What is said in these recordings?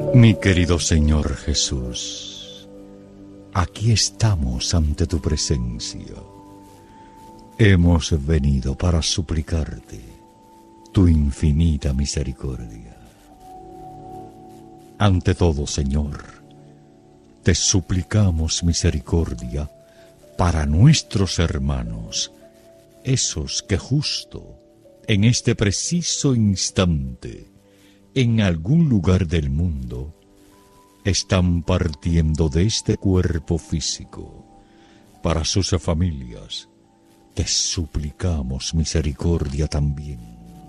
Mi querido Señor Jesús, aquí estamos ante tu presencia. Hemos venido para suplicarte tu infinita misericordia. Ante todo, Señor, te suplicamos misericordia para nuestros hermanos, esos que justo en este preciso instante, en algún lugar del mundo, están partiendo de este cuerpo físico. Para sus familias, te suplicamos misericordia también.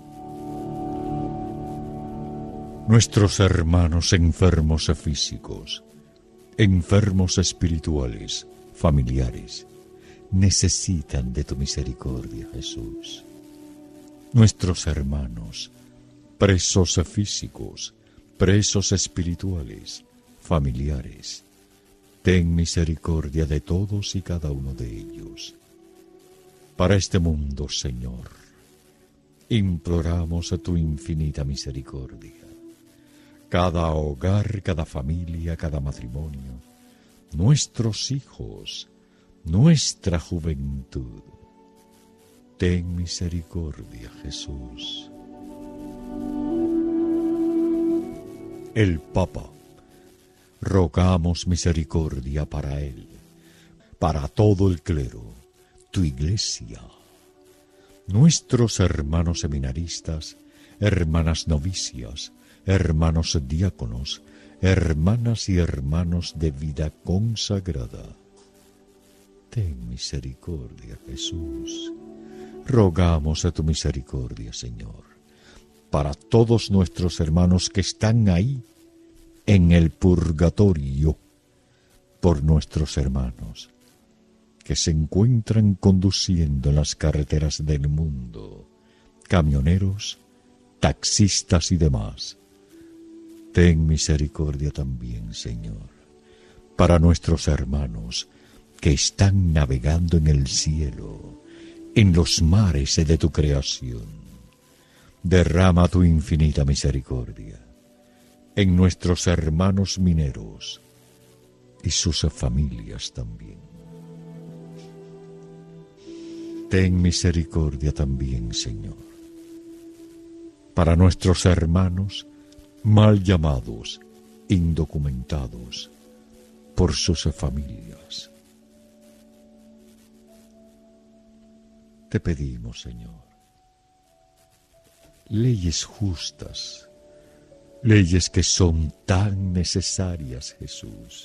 Nuestros hermanos enfermos físicos, enfermos espirituales, familiares, necesitan de tu misericordia, Jesús. Nuestros hermanos presos físicos, presos espirituales, familiares, ten misericordia de todos y cada uno de ellos. Para este mundo, Señor, imploramos a tu infinita misericordia. Cada hogar, cada familia, cada matrimonio, nuestros hijos, nuestra juventud. Ten misericordia, Jesús. El Papa, rogamos misericordia para él, para todo el clero, tu Iglesia, nuestros hermanos seminaristas, hermanas novicias, hermanos diáconos, hermanas y hermanos de vida consagrada. Ten misericordia, Jesús. Rogamos a tu misericordia, Señor, para todos nuestros hermanos que están ahí en el purgatorio, por nuestros hermanos que se encuentran conduciendo en las carreteras del mundo, camioneros, taxistas y demás. Ten misericordia también, Señor, para nuestros hermanos que están navegando en el cielo, en los mares de tu creación. Derrama tu infinita misericordia en nuestros hermanos mineros y sus familias también. Ten misericordia también, Señor, para nuestros hermanos mal llamados, indocumentados, por sus familias. Te pedimos, Señor, leyes justas, leyes que son tan necesarias, Jesús.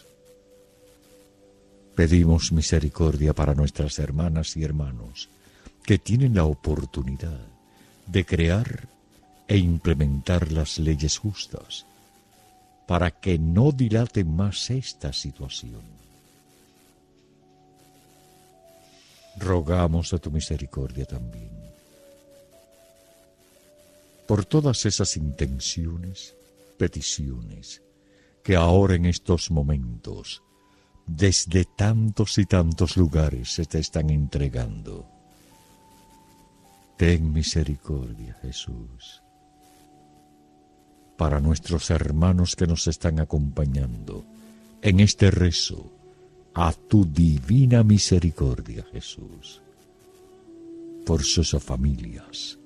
Pedimos misericordia para nuestras hermanas y hermanos que tienen la oportunidad de crear e implementar las leyes justas para que no dilaten más esta situación. Rogamos a tu misericordia también por todas esas intenciones, peticiones, que ahora en estos momentos, desde tantos y tantos lugares se te están entregando. Ten misericordia, Jesús, para nuestros hermanos que nos están acompañando en este rezo, a tu divina misericordia, Jesús, por sus familias.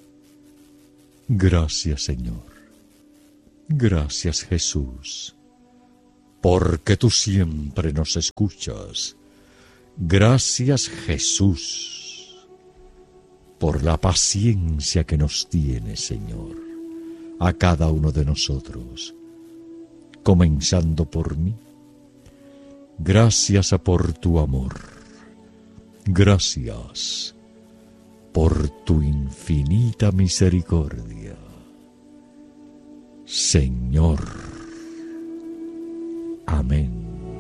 Gracias, Señor. Gracias, Jesús, porque tú siempre nos escuchas. Gracias, Jesús, por la paciencia que nos tienes, Señor, a cada uno de nosotros, comenzando por mí. Gracias por tu amor. Gracias por tu infinita misericordia, Señor. Amén.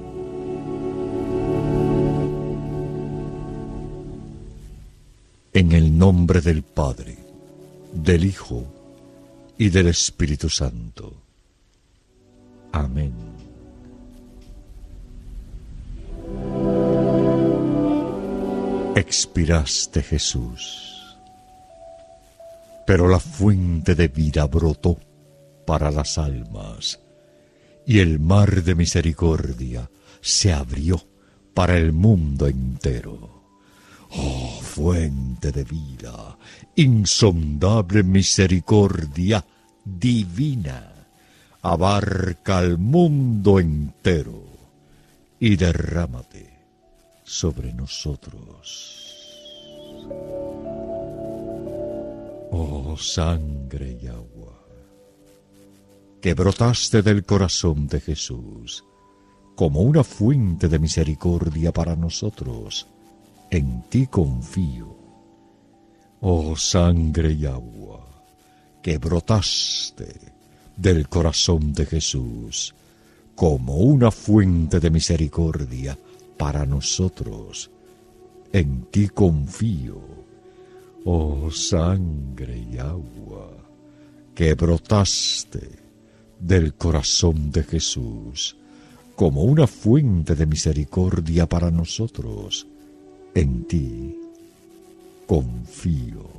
En el nombre del Padre, del Hijo y del Espíritu Santo. Amén. Expiraste, Jesús, pero la fuente de vida brotó para las almas y el mar de misericordia se abrió para el mundo entero. Oh, fuente de vida, insondable misericordia divina, abarca al mundo entero y derrámate sobre nosotros. Oh, sangre y agua, que brotaste del corazón de Jesús como una fuente de misericordia para nosotros, en ti confío. Oh, sangre y agua, que brotaste del corazón de Jesús como una fuente de misericordia para nosotros, en ti confío. Oh, sangre y agua, que brotaste del corazón de Jesús como una fuente de misericordia para nosotros, en ti confío.